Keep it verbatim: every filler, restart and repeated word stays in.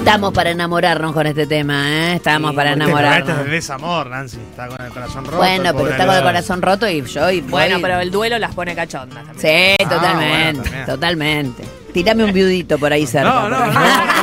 Estamos para enamorarnos con este tema, ¿eh? Estamos sí, para enamorarnos. Este es de desamor, Nancy. Está con el corazón roto. Bueno, pero está con el corazón roto y yo... Y bueno, pero el duelo las pone cachondas también. Sí, totalmente, ah, bueno, totalmente. Tírame un viudito por ahí cerca. No, no, no.